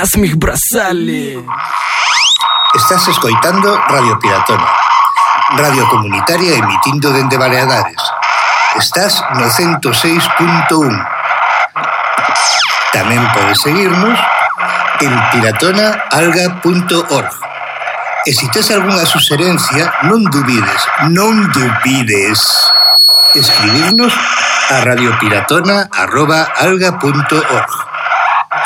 Нас me бросали. Estás escoitando Radio Piratona, radio comunitaria emitindo dende Baleares. Estás no 106.1. Tamén podes seguirnos en piratonaalga.org. E se tes algunha suxerencia, non dubides escribirnos a radiopiratona@alga.org.